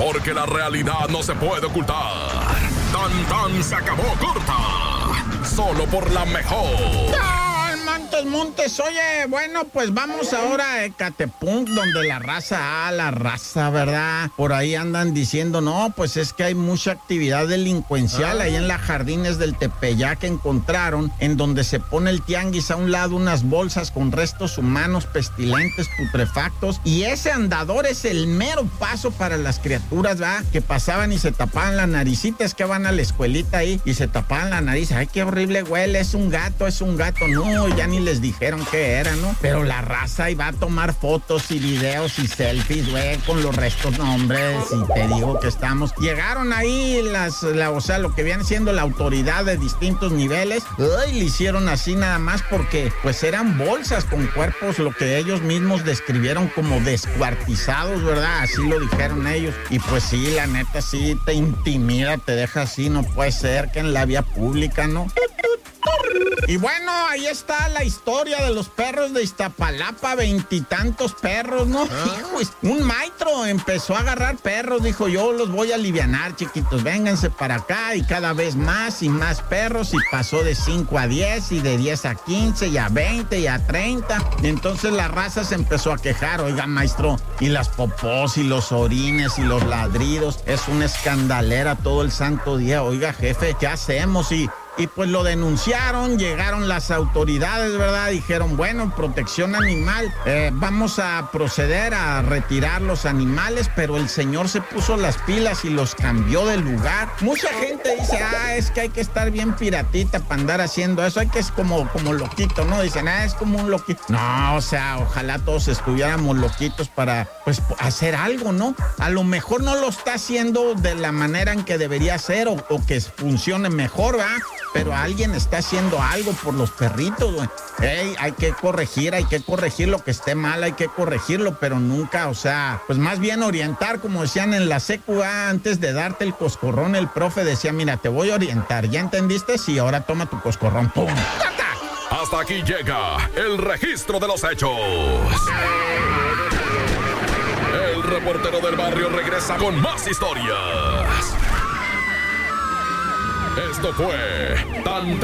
porque la realidad no se puede ocultar. Tan tan se acabó corta, solo por la mejor. Montes, oye, bueno, pues vamos ahora a Ecatepec, donde la raza, ¿verdad? Por ahí andan diciendo, no, pues es que hay mucha actividad delincuencial ahí en las jardines del Tepeyac que encontraron, en donde se pone el tianguis a un lado unas bolsas con restos humanos pestilentes, putrefactos, y ese andador es el mero paso para las criaturas, ¿verdad? Que pasaban y se tapaban la naricita, es que van a la escuelita ahí y se tapaban la nariz, ay, qué horrible huele, es un gato, no, ya ni les dijeron qué era, ¿no? Pero la raza iba a tomar fotos y videos y selfies, güey, con los restos, no, hombre, si te digo que estamos. Llegaron ahí lo que viene siendo la autoridad de distintos niveles, y le hicieron así nada más porque, pues, eran bolsas con cuerpos, lo que ellos mismos describieron como descuartizados, ¿verdad? Así lo dijeron ellos. Y pues sí, la neta, sí te intimida, te deja así, no puede ser que en la vía pública, ¿no? Y bueno, ahí está la historia de los perros de Iztapalapa, 20 y tantos perros, ¿no? Hijo, un maestro empezó a agarrar perros, dijo, yo los voy a alivianar, chiquitos, vénganse para acá, y cada vez más y más perros, y pasó de 5 a 10, y de 10 a 15, y a 20, y a 30, y entonces la raza se empezó a quejar, oiga, maestro, y las popós, y los orines, y los ladridos, es una escandalera todo el santo día, oiga, jefe, ¿qué hacemos? Y pues lo denunciaron, llegaron las autoridades, ¿verdad? Dijeron, bueno, protección animal, vamos a proceder a retirar los animales, pero el señor se puso las pilas y los cambió de lugar. Mucha gente dice, es que hay que estar bien piratita para andar haciendo eso, hay que es como loquito, ¿no? Dicen, es como un loquito. No, o sea, ojalá todos estuviéramos loquitos para, pues, hacer algo, ¿no? A lo mejor no lo está haciendo de la manera en que debería ser o que funcione mejor, ¿verdad? Pero alguien está haciendo algo por los perritos, güey. Hay que corregir lo que esté mal, hay que corregirlo, pero nunca, o sea, pues más bien orientar, como decían en la secu, antes de darte el coscorrón, el profe decía, mira, te voy a orientar, ¿ya entendiste? Sí, ahora toma tu coscorrón, ¡pum! ¡Tata! Hasta aquí llega el registro de los hechos. El reportero del barrio regresa con más historias. Esto fue Tan